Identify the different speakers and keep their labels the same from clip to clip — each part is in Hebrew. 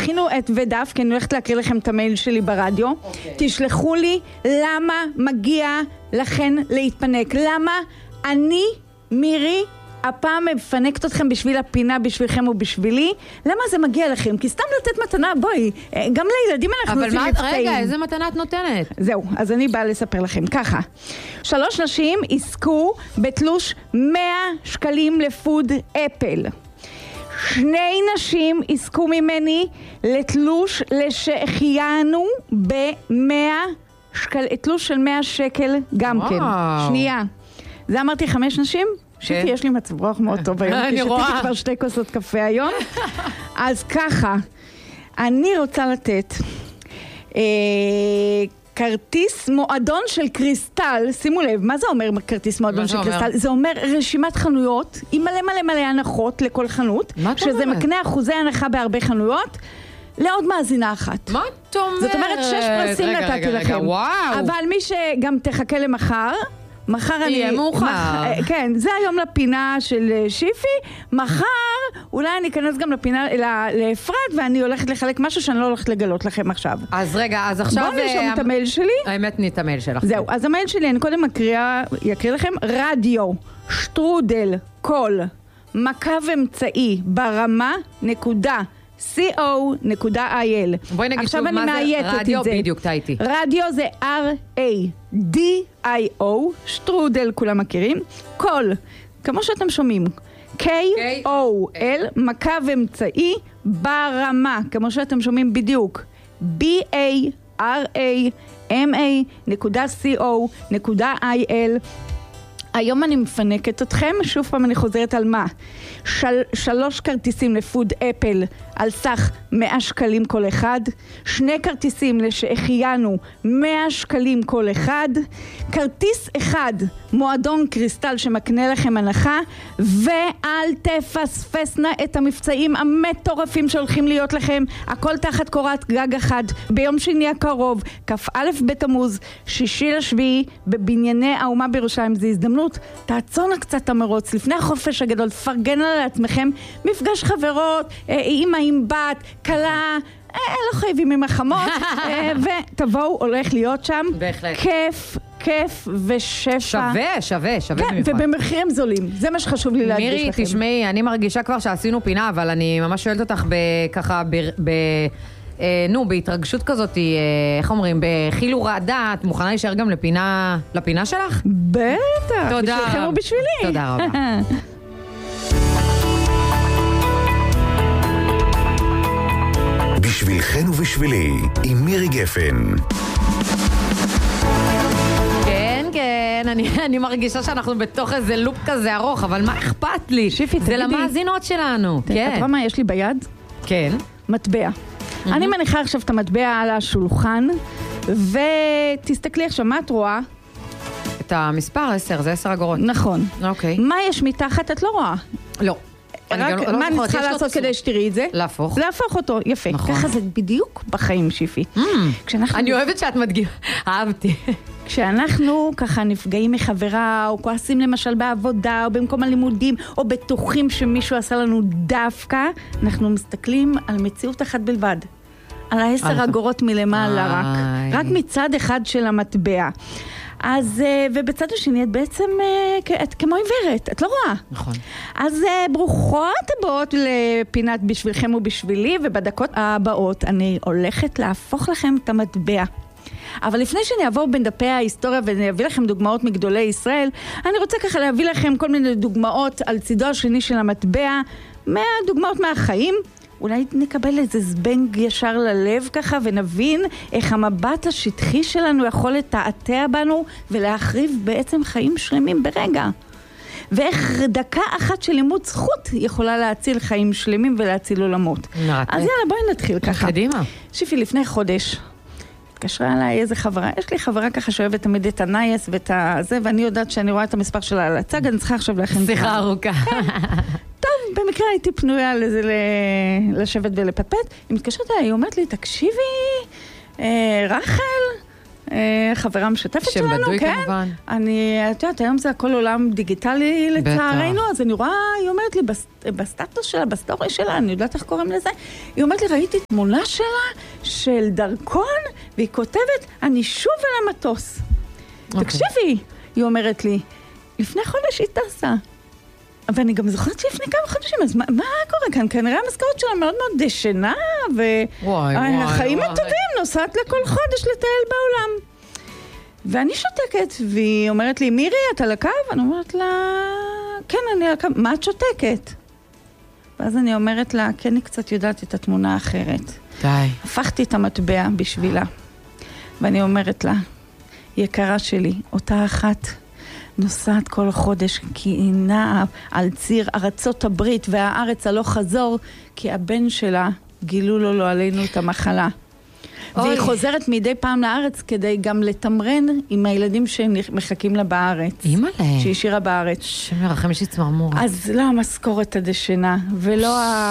Speaker 1: תכינו את ודף, כי אני הולכת להקריא לכם את המייל שלי ברדיו. תשלחו לי למה מגיע לכן להתפנק. למה אני, מירי, הפעם מפנקת אתכם בשביל הפינה, בשבילכם ובשבילי. למה זה מגיע לכם? כי סתם לתת מתנה, בואי, גם לילדים אנחנו עושים מבצעים.
Speaker 2: אבל רגע, איזה מתנה את נותנת?
Speaker 1: זהו, אז אני באה לספר לכם. ככה, 3 נשים עסקו בתלוש 100 שקלים לפוד אפל. 2 נשים עסקו ממני לתלוש לשחיינו תלוש של 100 שקל גם כן. שנייה. זה אמרתי 5 נשים? שיפי, יש לי מצב רוח מאוד טוב היום, כי שתיתי כבר 2 כוסות קפה היום. אז ככה, אני רוצה לתת כרטיס מועדון של קריסטל. שימו לב, מה זה אומר כרטיס מועדון של קריסטל? זה אומר רשימת חנויות עם מלא הנחות לכל חנות, שזה מקנה אחוזי הנחה בהרבה חנויות, לעוד מאזינה אחת.
Speaker 2: מה את אומרת?
Speaker 1: זאת אומרת 6 פרסים נתתי לכם. אבל מי שגם תחכה למחר, מחר אני...
Speaker 2: יהיה מאוחר.
Speaker 1: כן, זה היום לפינה של שיפי. מחר אולי אני אכנס גם לפינה, לאפרת, ואני הולכת לחלק משהו שאני לא הולכת לגלות לכם עכשיו.
Speaker 2: אז רגע, אז עכשיו...
Speaker 1: בואו נרשום את המייל שלי.
Speaker 2: האמת, את המייל שלך.
Speaker 1: זהו, אז המייל שלי, אני קודם אקריא לכם, רדיו, שטרודל, קול, מקו אמצעי, ברמה, נקודה, co.il.
Speaker 2: בואי נגיד שוב מה זה רדיו, בדיוק טעיתי.
Speaker 1: רדיו זה R-A-D-I-O, שטרודל, כולם מכירים. קול, כמו שאתם שומעים, K-O-L, מקו אמצעי, ברמה, כמו שאתם שומעים בדיוק, B-A-R-A-M-A.co.il. היום אני מפנקת אתכם, שוב פעם אני חוזרת על מה? 3 כרטיסים לפוד אפל על סך 100 שקלים כל אחד, 2 כרטיסים לשחיינו 100 שקלים כל אחד, כרטיס אחד מועדון קריסטל שמקנה לכם הנחה, ואל תפספסנה את המבצעים המטורפים שהולכים להיות לכם, הכל תחת קורת גג אחד, ביום שני הקרוב, כ"א בתמוז, 6 לשביעי, בבנייני האומה בירושלים. זו הזדמנות, תעצונה קצת המרוץ, לפני החופש הגדול, תפרגן לעצמכם, מפגש חברות, אמא עם בת, קלה, לא חייבים עם החמות, ותבואו, הולך להיות שם.
Speaker 2: בהחלט.
Speaker 1: כיף ושפע.
Speaker 2: שווה
Speaker 1: כן,
Speaker 2: במיוחד.
Speaker 1: ובמחירים זולים. זה מה שחשוב לי להדגיש לכם.
Speaker 2: מירי, תשמעי, אני מרגישה כבר שעשינו פינה, אבל אני ממש שואלת אותך ככה, בהתרגשות כזאת, איך אומרים, בחיל ורעדה, את מוכנה להישאר גם לפינה שלך?
Speaker 1: בטח.
Speaker 2: תודה.
Speaker 1: בשבילכם ובשבילי.
Speaker 2: תודה רבה.
Speaker 3: בשבילכן ובשבילי, עם מירי גפן.
Speaker 2: כן, אני מרגישה שאנחנו בתוך איזה לופ כזה ארוך, אבל מה אכפת לי?
Speaker 1: שיפי,
Speaker 2: זה למאזינות שלנו.
Speaker 1: כן. את רואה מה יש לי ביד?
Speaker 2: כן.
Speaker 1: מטבע. אני מניחה עכשיו את המטבע על השולחן, ותסתכלי עכשיו, מה את רואה?
Speaker 2: את המספר 10, זה 10 אגורות.
Speaker 1: נכון.
Speaker 2: אוקיי.
Speaker 1: מה יש מתחת? את לא רואה.
Speaker 2: לא.
Speaker 1: מה אני צריכה לעשות כדי שתראי את זה?
Speaker 2: להפוך.
Speaker 1: להפוך אותו, יפה. ככה זה בדיוק בחיים, שיפי.
Speaker 2: אני אוהבת שאת מדגימה. אהבתי.
Speaker 1: כשאנחנו ככה נפגעים מחברה, או כועסים למשל בעבודה, או במקום הלימודים, או בטוחים שמישהו עשה לנו דווקא, אנחנו מסתכלים על מציאות אחת בלבד. על 10 אגורות מלמעלה רק מצד אחד של המטבע. אז, ובצד השני את בעצם, את כמו עיוורת, את לא רואה.
Speaker 2: נכון.
Speaker 1: אז ברוכות הבאות לפינת בשבילכם ובשבילי, ובדקות הבאות אני הולכת להפוך לכם את המטבע. אבל לפני שאני אעבור בין דפי ההיסטוריה ואני אביא לכם דוגמאות מגדולי ישראל, אני רוצה ככה להביא לכם כל מיני דוגמאות על צידו השני של המטבע, דוגמאות מהחיים. אולי נקבל איזה זבנג ישר ללב ככה ונבין איך המבט השטחי שלנו יכול לתעתע בנו ולהחריב בעצם חיים שלמים ברגע. ואיך דקה אחת של לימוד זכות יכולה להציל חיים שלמים ולהציל עולמות. אז יאללה, בואי נתחיל ככה.
Speaker 2: קדימה.
Speaker 1: שיפי, לפני חודש התקשרה אליי איזה חברה, יש לי חברה ככה שאוהבת תמיד את הנייס ואת הזה, ואני יודעת שאני רואה את המספר שלה על הצג, אני צריכה עכשיו להכין
Speaker 2: שיחה ארוכה.
Speaker 1: טוב, במקרה הייתי פנויה לזה לשבת ולפטפט. היא מתקשרת אליי, היא אומרת לי, תקשיבי, רחל, חברה משתפת שלנו,
Speaker 2: שבדוי
Speaker 1: כן.
Speaker 2: כמובן.
Speaker 1: את יודעת, היום זה הכל עולם דיגיטלי לצערנו, אז אני רואה, היא אומרת לי בסטטוס שלה, בסטורי שלה, אני יודעת איך קוראים לזה, היא אומרת לי, ראיתי תמונה שלה של דרכון, והיא כותבת, אני שוב על המטוס. תקשיבי, היא אומרת לי, לפני חודש היא טסה. ואני גם זוכרת שלפני כמה חודשים, אז מה קורה כאן? כנראה המשכורת שלה מאוד מאוד דשנה, והחיים הטובים, נוסעת לכל חודש לטייל בעולם. ואני שותקת, והיא אומרת לי, מירי, את על הקו? אני אומרת לה, כן, אני על הקו. מה את שותקת? ואז אני אומרת לה, כן, אני קצת יודעת את התמונה האחרת.
Speaker 2: די.
Speaker 1: הפכתי את המטבע בשבילה. ואני אומרת לה, יקרה שלי, אותה אחת נוסעת כל חודש, כי היא נעה על ציר ארצות הברית והארץ הלא חזור, כי הבן שלה גילו לו לא עלינו את המחלה. והיא חוזרת מדי פעם לארץ כדי גם לתמרן עם הילדים שמחכים לה בארץ.
Speaker 2: אימא'לה. שהיא
Speaker 1: השאירה בארץ.
Speaker 2: שמרחם יש לי צמרמורת.
Speaker 1: אז לא המשכורת הדשנה, ולא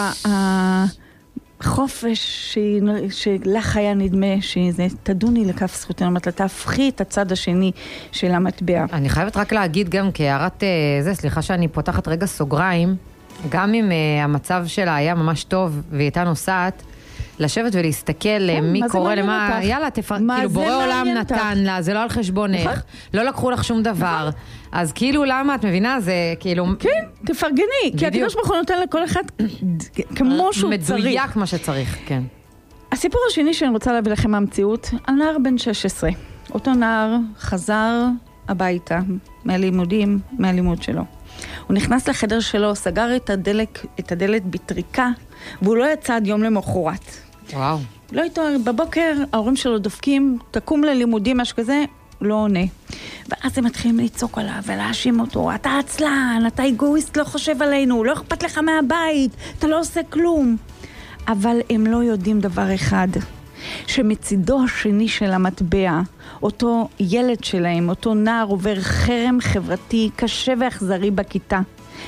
Speaker 1: החופש שלך היה נדמה שזה תדוני לכף זכותנו, אומרת לה, תהפכי את הצד השני של המטבע.
Speaker 2: אני חייבת רק להגיד גם כהערת סליחה שאני פותחת רגע סוגריים, גם אם המצב שלה היה ממש טוב והיא הייתה נוסעת, לשבת ולהסתכל מי קורא למה, יאללה, כאילו בורא עולם נתן לה, זה לא על חשבונך, לא לקחו לך שום דבר, אז כאילו למה, את מבינה, זה כאילו...
Speaker 1: כן, תפרגני, כי הקדוש ברוך הוא נותן לכל אחד כמו שהוא צריך.
Speaker 2: מדויק מה שצריך, כן.
Speaker 1: הסיפור השני שאני רוצה להביא לכם מהמציאות, על נער בן 16. אותו נער חזר הביתה מהלימוד שלו. הוא נכנס לחדר שלו, סגר את הדלת בטריקה, והוא לא יצא עד יום למחרת.
Speaker 2: וואו.
Speaker 1: לא איתו, בבוקר ההורים שלו דופקים, תקום ללימודים, משהו כזה, לא עונה. ואז הם מתחילים לצעוק עליו ולהאשים אותו, אתה עצלן, אתה אגואיסט, לא חושב עלינו, לא אכפת לך מהבית, אתה לא עושה כלום. אבל הם לא יודעים דבר אחד, שמצידו השני של המטבע, אותו ילד שלהם, אותו נער עובר חרם חברתי קשה ואכזרי בכיתה.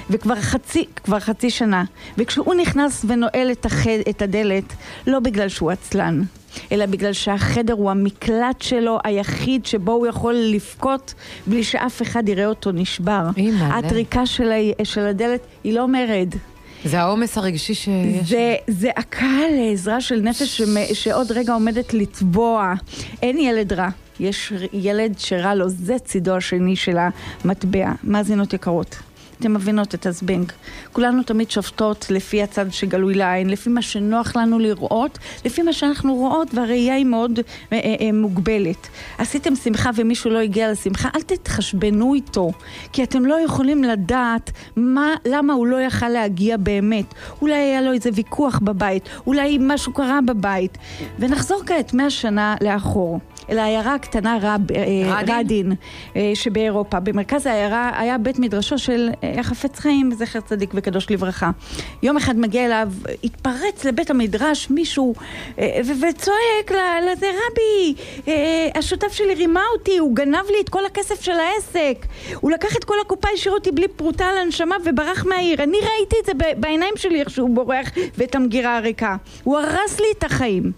Speaker 1: וכבר חצי שנה. וכשהוא נכנס ונועל את הדלת, לא בגלל שהוא עצלן, אלא בגלל שהחדר הוא המקלט שלו היחיד שבו הוא יכול לפקוט בלי שאף אחד יראה אותו נשבר. הטריקה של הדלת היא לא מרד.
Speaker 2: זה העומס הרגשי שיש.
Speaker 1: זה הקהל לעזרה של נפש שעוד רגע עומדת לטבוע. אין ילד רע. יש ילד שרע לו, זה צידו השני של המטבע. מאזינות יקרות. אתם מבינות את הזבנג. כולנו תמיד שופטות לפי הצד שגלוי לעין, לפי מה שנוח לנו לראות, לפי מה שאנחנו רואות, והראייה היא מאוד מוגבלת. עשיתם שמחה ומישהו לא הגיע לשמחה, אל תתחשבנו איתו, כי אתם לא יכולים לדעת למה הוא לא יכל להגיע באמת. אולי היה לו איזה ויכוח בבית, אולי משהו קרה בבית. ונחזור כעת 100 שנה לאחור. אל העיירה הקטנה רדין שבאירופה. במרכז העיירה היה בית מדרשו של חפץ חיים, זכר צדיק וקדוש לברכה. יום אחד מגיע אליו, התפרץ לבית המדרש מישהו וצועק לזה, רבי, השותף שלי רימה אותי, הוא גנב לי את כל הכסף של העסק, הוא לקח את כל הקופה, השאיר אותי בלי פרוטה על הנשמה וברח מהעיר. אני ראיתי את זה בעיניים שלי איך שהוא בורח ואת המגירה הריקה. הוא הרס לי את החיים.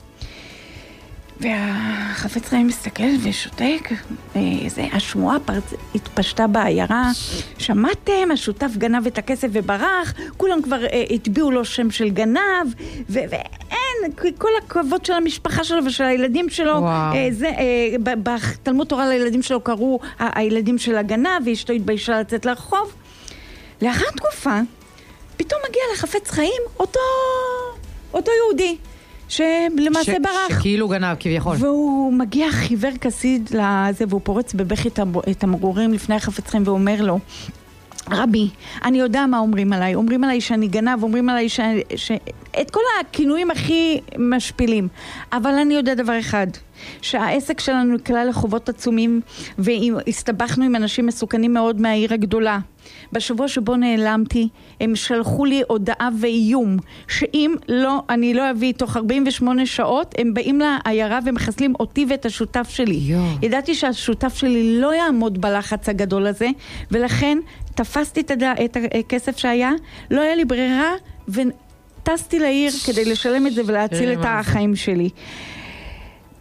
Speaker 1: והחפץ חיים מסתכל ושותק, השמועה התפשטה בעיירה, שמעתם, השותף גנב את הכסף וברח, כולם כבר התביאו לו שם של גנב, ואין, כל הכבוד של המשפחה שלו ושל הילדים שלו, בתלמוד תורה לילדים שלו קראו הילדים של הגנב, ואשתו התביישה לצאת לרחוב. לאחר תקופה, פתאום מגיע לחפץ חיים אותו יהודי, שלמעשה ברח.
Speaker 2: שכאילו גנב כביכול.
Speaker 1: והוא מגיע חיוור כסיד לזה, והוא פורץ בבכי את המרורים לפני החפץ חיים ואומר לו, רבי, אני יודע מה אומרים עליי שאני גנב, אומרים עליי את כל הכינויים הכי משפילים, אבל אני יודע דבר אחד, שהעסק שלנו נקלע לחובות עצומים, והסתבכנו עם אנשים מסוכנים מאוד מהעיר הגדולה. בשבוע שבו נעלמתי, הם שלחו לי הודעה ואיום, שאם לא, אני לא אביא תוך 48 שעות, הם באים לעיירה ומחסלים אותי ואת השותף שלי. ידעתי שהשותף שלי לא יעמוד בלחץ הגדול הזה, ולכן תפסתי את הכסף שהיה, לא היה לי ברירה, וטסתי לעיר כדי לשלם את זה ולהציל את החיים שלי.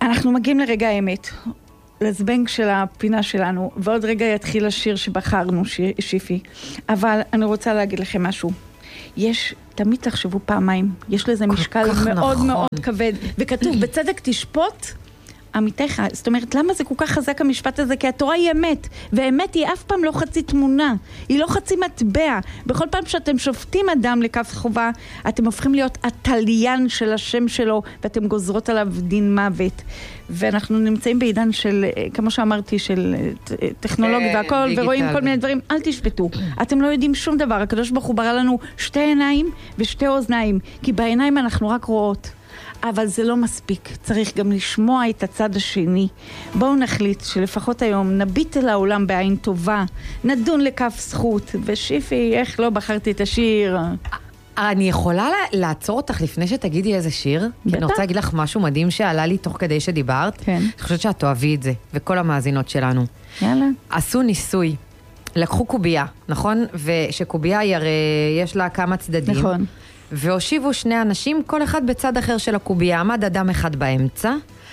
Speaker 1: אנחנו מגיעים לרגע האמת, לזבנג של הפינה שלנו, ועוד רגע יתחיל השיר שבחרנו, שיפי. אבל אני רוצה להגיד לכם משהו. תמיד תחשבו פעמיים, יש לזה משקל מאוד
Speaker 2: נכון.
Speaker 1: מאוד כבד, וכתוב, בצדק תשפוט, עמיתך. זאת אומרת, למה זה כל כך חזק המשפט הזה? כי התורה היא אמת, ואמת היא אף פעם לא חצי תמונה, היא לא חצי מטבע. בכל פעם שאתם שופטים אדם לכף חובה, אתם הופכים להיות התליין של השם שלו, ואתם גוזרות עליו דין מוות. ואנחנו נמצאים בעידן של, כמו שאמרתי, של טכנולוגיה והכל, ורואים כל מיני דברים. אל תשפטו, אתם לא יודעים שום דבר. הקדוש ברוך הוא ברא לנו 2 עיניים ו2 אוזניים, כי בעיניים אנחנו רק רואות. אבל זה לא מספיק, צריך גם לשמוע את הצד השני. בואו נחליט שלפחות היום נביט אל העולם בעין טובה, נדון לכף זכות, ושיפי, איך לא בחרתי את השיר?
Speaker 2: אני יכולה לעצור אותך לפני שתגידי איזה שיר? כי אני רוצה להגיד לך משהו מדהים שעלה לי תוך כדי שדיברת.
Speaker 1: כן.
Speaker 2: אני חושבת שאת תאהבי את זה, וכל המאזינות שלנו.
Speaker 1: יאללה.
Speaker 2: עשו ניסוי, לקחו קובייה, נכון? ושקובייה היא הרי יש לה כמה צדדים.
Speaker 1: נכון.
Speaker 2: והושיבו 2 אנשים, כל אחד בצד אחר של הקובייה, עמד אדם אחד באמצע,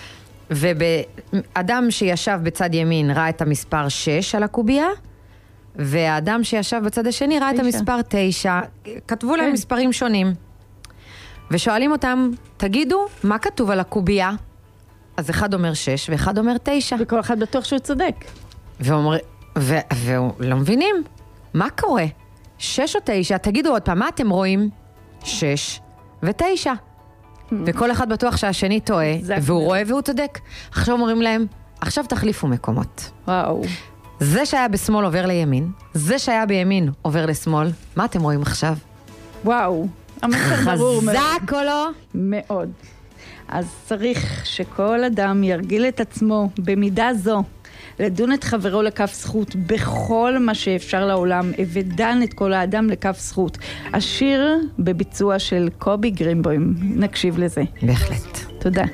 Speaker 2: ואדם שישב בצד ימין ראה את המספר 6 על הקובייה, והאדם שישב בצד השני ראה את המספר 9, כתבו להם מספרים שונים. ושואלים אותם, תגידו, מה כתוב על הקובייה? אז אחד אומר 6 ואחד אומר 9.
Speaker 1: וכל אחד בטוח שהוא צודק.
Speaker 2: ולא מבינים, מה קורה? 6 או 9, תגידו עוד פעם, מה אתם רואים? 6 ו9. וכל אחד בטוח שהשני טועה, והוא רואה והוא צודק. עכשיו אומרים להם, עכשיו תחליפו מקומות.
Speaker 1: וואו.
Speaker 2: זה שהיה בשמאל עובר לימין, זה שהיה בימין עובר לשמאל. מה אתם רואים עכשיו?
Speaker 1: וואו. המסר ברור מאוד.
Speaker 2: חזק או לא?
Speaker 1: מאוד. אז צריך שכל אדם ירגיל את עצמו במידה זו, לדון את חברו לכף זכות בכל מה שאפשר לעולם, ודן את כל האדם לכף זכות. השיר בביצוע של קובי גרינבוים, נקשיב לזה.
Speaker 2: בהחלט.
Speaker 1: תודה.